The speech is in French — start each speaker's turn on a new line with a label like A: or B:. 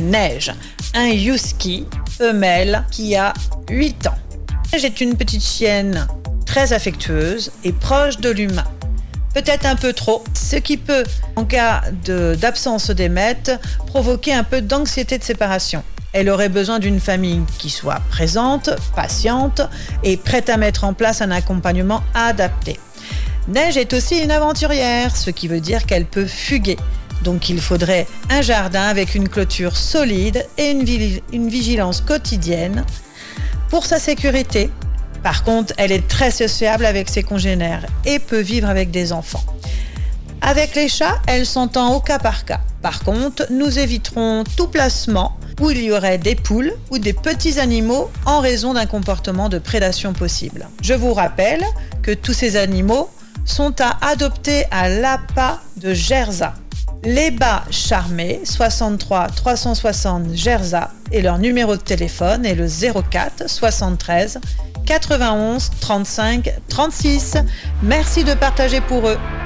A: Neige, un husky femelle qui a 8 ans. Neige est une petite chienne très affectueuse et proche de l'humain. Peut-être un peu trop, ce qui peut, en cas d'absence des maîtres, provoquer un peu d'anxiété de séparation. Elle aurait besoin d'une famille qui soit présente, patiente et prête à mettre en place un accompagnement adapté. Neige est aussi une aventurière, ce qui veut dire qu'elle peut fuguer. Donc il faudrait un jardin avec une clôture solide et une vigilance quotidienne pour sa sécurité. Par contre, elle est très sociable avec ses congénères et peut vivre avec des enfants. Avec les chats, elle s'entend au cas par cas. Par contre, nous éviterons tout placement où il y aurait des poules ou des petits animaux en raison d'un comportement de prédation possible. Je vous rappelle que tous ces animaux sont à adopter à l'APA de Gerza. Les Bas Charmés, 63 360 Gerza, et leur numéro de téléphone est le 04 73 91 35 36. Merci de partager pour eux.